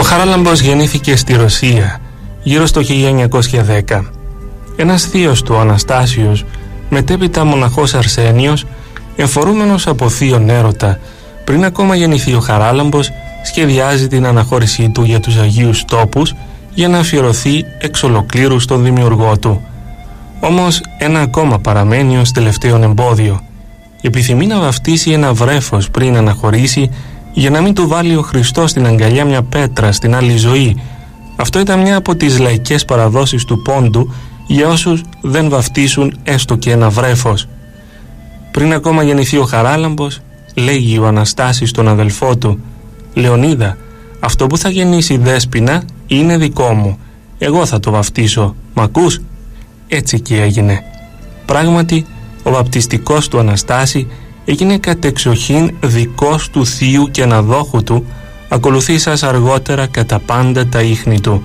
Χαράλαμπος γεννήθηκε στη Ρωσία γύρω στο 1910. Ένας θείος του, ο Αναστάσιος, μετέπειτα μοναχός Αρσένιος, εμφορούμενος από θείον έρωτα, πριν ακόμα γεννηθεί ο Χαράλαμπος, σχεδιάζει την αναχώρησή του για τους Αγίους Τόπους για να αφιερωθεί εξ ολοκλήρου στον δημιουργό του. Όμως ένα ακόμα παραμένει ως τελευταίο εμπόδιο. Επιθυμεί να βαφτίσει ένα βρέφος πριν αναχωρήσει, για να μην του βάλει ο Χριστός στην αγκαλιά μια πέτρα στην άλλη ζωή. Αυτό ήταν μια από τις λαϊκές παραδόσεις του Πόντου για όσους δεν βαφτίσουν έστω και ένα βρέφος. Πριν ακόμα γεννηθεί ο Χαράλαμπος, λέγει ο Αναστάσης στον αδελφό του: «Λεωνίδα, αυτό που θα γεννήσει η Δέσποινα είναι δικό μου. Εγώ θα το βαφτίσω. Μ' ακούς?» Έτσι και έγινε. Πράγματι, ο βαπτιστικός του Αναστάση έγινε κατεξοχήν δικός του θείου και αναδόχου του, ακολουθήσας αργότερα κατά πάντα τα ίχνη του.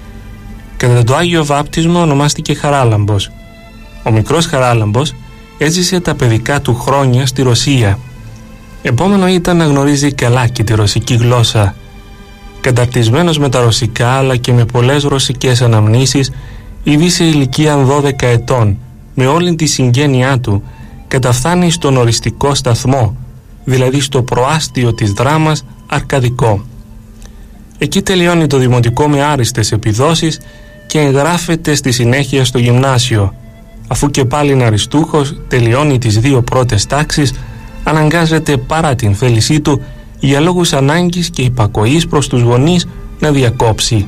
Κατά το Άγιο Βάπτισμα ονομάστηκε Χαράλαμπος. Ο μικρός Χαράλαμπος έζησε τα παιδικά του χρόνια στη Ρωσία. Επόμενο ήταν να γνωρίζει καλά και τη ρωσική γλώσσα. Καταρτισμένος με τα ρωσικά αλλά και με πολλές ρωσικές αναμνήσεις, ήδη σε ηλικία 12 ετών, με όλη τη συγγένειά του, καταφθάνει στον οριστικό σταθμό, δηλαδή στο προάστιο της δράμας Αρκαδικό. Εκεί τελειώνει το δημοτικό με άριστες επιδόσεις και εγγράφεται στη συνέχεια στο γυμνάσιο. Αφού και πάλι είναι αριστούχος, τελειώνει τις 2 πρώτες τάξεις, αναγκάζεται παρά την θέλησή του, για λόγους ανάγκης και υπακοής προς τους γονείς, να διακόψει.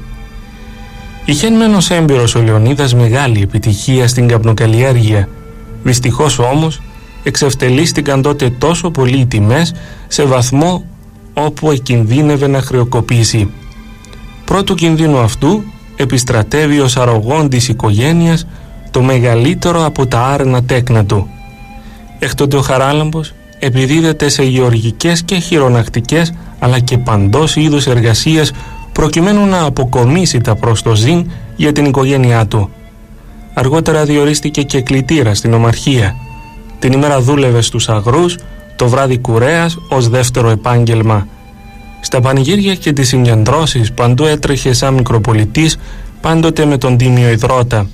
Είχε μεν ως έμπειρος ο Λεωνίδας μεγάλη επιτυχία στην καπνοκαλλιέργεια. Δυστυχώς όμως εξευτελίστηκαν τότε τόσο πολύ οι τιμές, σε βαθμό όπου εκινδύνευε να χρεοκοπήσει. Πρώτου κινδύνου αυτού επιστρατεύει ως αρρωγόν της οικογένειας το μεγαλύτερο από τα άρενα τέκνα του. Έκτοτε ο Χαράλαμπος επιδίδεται σε γεωργικές και χειρονακτικές αλλά και παντός είδους εργασίες, προκειμένου να αποκομίσει τα προστοζήν για την οικογένειά του. Αργότερα διορίστηκε και κλητήρα στην ομαρχία. Την ημέρα δούλευε στους αγρούς, το βράδυ κουρέας ως δεύτερο επάγγελμα. Στα πανηγύρια και τις συγκεντρώσεις παντού έτρεχε σαν μικροπολιτής, πάντοτε με τον τίμιο ιδρώτα.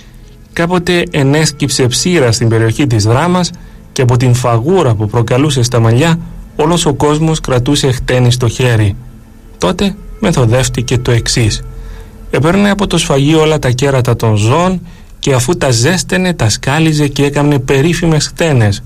Κάποτε ενέσκυψε ψήρα στην περιοχή της Δράμας και από την φαγούρα που προκαλούσε στα μαλλιά όλος ο κόσμος κρατούσε χτένι στο χέρι. Τότε μεθοδεύτηκε το εξής: έπαιρνε από το σφαγείο όλα τα κέρατα των ζώων και αφού τα ζέστενε τα σκάλιζε και έκανε περίφημες χτένες.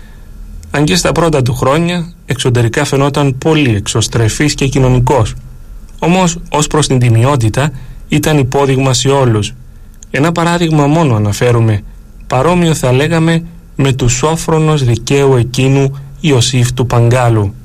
Αν και στα πρώτα του χρόνια εξωτερικά φαινόταν πολύ εξωστρεφής και κοινωνικός, όμως ως προς την τιμιότητα ήταν υπόδειγμα σε όλους. Ένα παράδειγμα μόνο αναφέρουμε, παρόμοιο θα λέγαμε με του σόφρονος δικαίου εκείνου Ιωσήφ του Παγκάλου.